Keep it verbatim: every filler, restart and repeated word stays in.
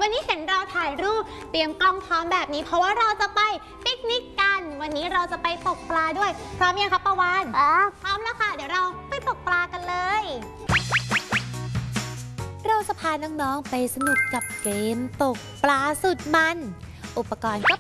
วันนี้เห็นเราถ่ายรูปเตรียมกล้องพร้อมแบบนี้เพราะว่าเราจะไปปิกนิกกันวันนี้เราจะไปตกปลาด้วยพร้อมยังคะปะวานพร้อมแล้วค่ะเดี๋ยวเราไปตกปลากันเลยเราจะพาน้องๆไปสนุกกับเกมตกปลาสุดมันอุปกรณ์ก็